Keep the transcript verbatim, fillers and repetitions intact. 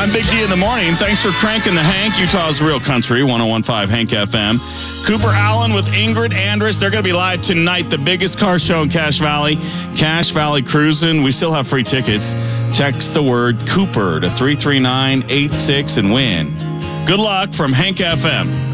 I'm Big D in the morning. Thanks for cranking the Hank, Utah's Real Country, one oh one point five Hank F M. Cooper Allen with Ingrid Andress. They're going to be live tonight, the biggest car show in Cache Valley. Cache Valley Cruising. We still have free tickets. Text the word Cooper to three three nine eight six and win. Good luck from Hank F M.